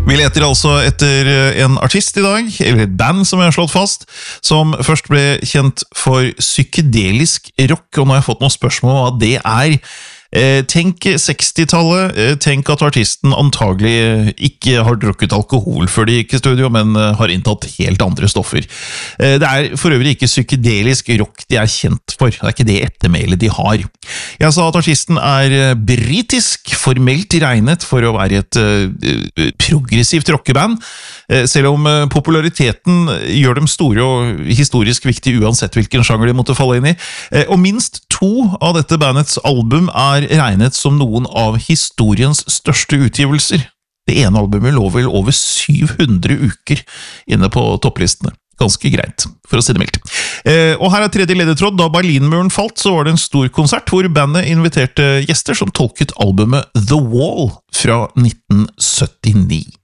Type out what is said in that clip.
Vi leter altså etter en artist I dag, eller et band som jeg har slått fast, som først ble kjent for psykedelisk rock, og nå har jeg fått noen spørsmål om hva det er. Tenk 60-tallet, tenk at artisten antagelig ikke har drukket alkohol før de gikk I studio, men har inntatt helt andre stoffer. Det er for øvrig ikke psykedelisk rock de er kjent for, det er ikke det ettermælet de har. Jeg sa at artisten er britisk, formelt regnet for å være et progressivt rockeband, selv om populariteten gjør dem store og historisk viktige uansett hvilken sjanger de måtte falle inn I. Og minst 2 av dette bandets album regnet som noen av historiens største utgivelser. Det ene albumet lå vel over 700 uker inne på topplistene. Ganske greit, for å si det mildt. Og her tredje ledetråd. Da Berlinmuren falt, så var det en stor konsert hvor bandet inviterte gjester som tolket albumet The Wall fra 1979.